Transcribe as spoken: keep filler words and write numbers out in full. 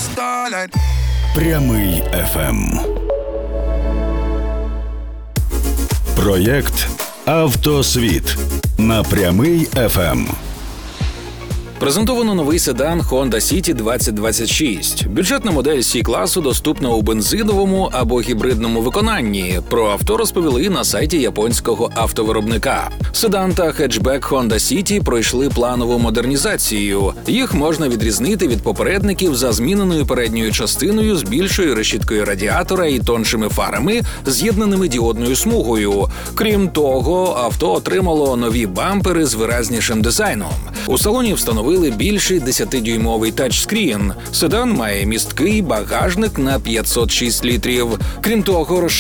starlight. Прямий еф ем. Проєкт «Автосвіт» на Прямий еф ем. Презентовано новий седан Honda City двадцять двадцять шість. Бюджетна модель Сі-класу доступна у бензиновому або гібридному виконанні. Про авто розповіли на сайті японського автовиробника. Седан та хетчбек Honda City пройшли планову модернізацію. Їх можна відрізнити від попередників за зміненою передньою частиною з більшою решіткою радіатора і тоншими фарами, з'єднаними діодною смугою. Крім того, авто отримало нові бампери з виразнішим дизайном. У салоні встановили більший десятидюймовий тачскрін. Седан має місткий багажник на п'ятсот шість літрів. Крім того,